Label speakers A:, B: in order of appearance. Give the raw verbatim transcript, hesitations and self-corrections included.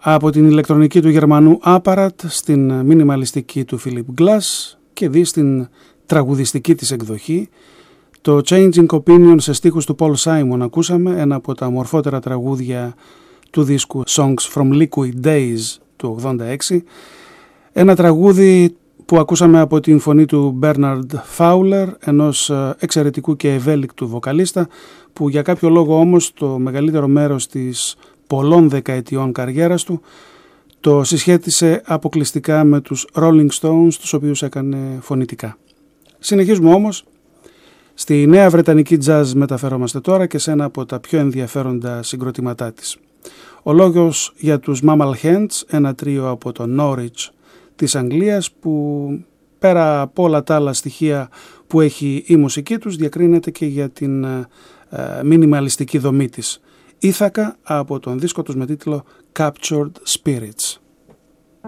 A: Από την ηλεκτρονική του Γερμανού Apparat στην μινιμαλιστική του Philip Glass και δει στην τραγουδιστική της εκδοχή. Το Changing Opinion σε στίχους του Paul Simon ακούσαμε, ένα από τα μορφότερα τραγούδια του δίσκου Songs from Liquid Days του ογδόντα έξι. Ένα τραγούδι που ακούσαμε από την φωνή του Bernard Fowler, ενός εξαιρετικού και ευέλικτου βοκαλίστα, που για κάποιο λόγο όμως το μεγαλύτερο μέρος της πολλών δεκαετιών καριέρας του το συσχέτισε αποκλειστικά με τους Rolling Stones, τους οποίους έκανε φωνητικά. Συνεχίζουμε όμως. Στη νέα βρετανική jazz μεταφερόμαστε τώρα και σε ένα από τα πιο ενδιαφέροντα συγκροτήματά της. Ο λόγος για τους Mammal Hands, ένα τρίο από το Norwich της Αγγλίας, που πέρα από όλα τα άλλα στοιχεία που έχει η μουσική τους, διακρίνεται και για την ε, μινιμαλιστική δομή της. Ήθακα από τον δίσκο τους με τίτλο Captured Spirits.